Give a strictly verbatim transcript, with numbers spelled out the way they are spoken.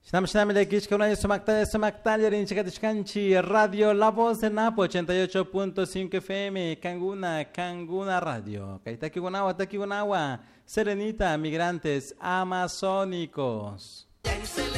Shnamshnamile Kishkaunayo Sumaktalia Sumaktalia Rinchakatishkanchi Radio La Voz de Napo ochenta y ocho punto cinco F M Kanguna Kanguna Radio Kaitaki Guanawa Taki Guanawa Serenita Migrantes Amazónicos.